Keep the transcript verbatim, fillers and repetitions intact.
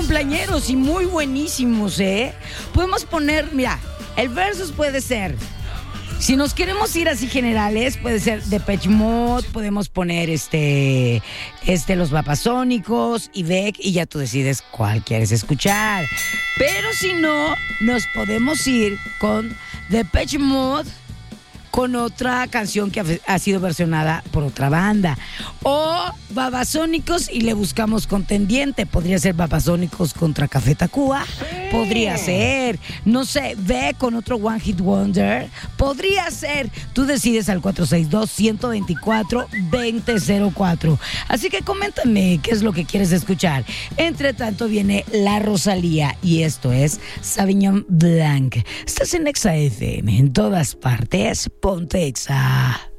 cumpleañeros y muy buenísimos, ¿eh? Podemos poner, mira, el versus puede ser, si nos queremos ir así generales, puede ser Depeche Mode, podemos poner este, este los Babasónicos y Beck, y ya tú decides cuál quieres escuchar. Pero si no, nos podemos ir con Depeche Mode, con otra canción que ha, ha sido versionada por otra banda. O Babasónicos y le buscamos contendiente. Podría ser Babasónicos contra Café Tacuba. Sí. Podría ser. No sé, ve con otro One Hit Wonder. Podría ser. Tú decides al cuatro seis dos, uno dos cuatro, dos cero cero cuatro. Así que coméntame qué es lo que quieres escuchar. Entre tanto viene La Rosalía y esto es Sauvignon Blanc. Estás en Exa F M, en todas partes. Ponte Exa.